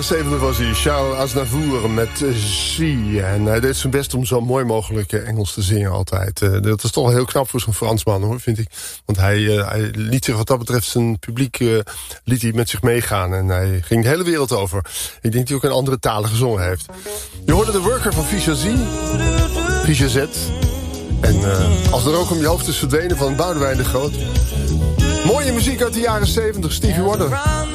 70 was hij, Charles Aznavour met She. En hij deed zijn best om zo mooi mogelijk Engels te zingen altijd. Dat is toch wel heel knap voor zo'n Fransman, hoor, vind ik. Want hij liet zich wat dat betreft zijn publiek liet hij met zich meegaan. En hij ging de hele wereld over. Ik denk dat hij ook in andere talen gezongen heeft. Je hoorde de Worker van Fischer Z. En als er ook om je hoofd is verdwenen van Boudewijn de Groot. Mooie muziek uit de jaren 70, Stevie Wonder.